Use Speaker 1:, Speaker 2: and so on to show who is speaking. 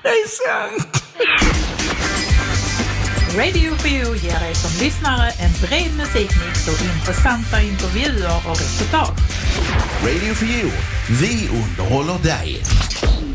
Speaker 1: Det är sant.
Speaker 2: Radio for You ger dig som lyssnare en bred musikmix och intressanta intervjuer och reportage.
Speaker 1: Radio for You. Vi underhåller dig.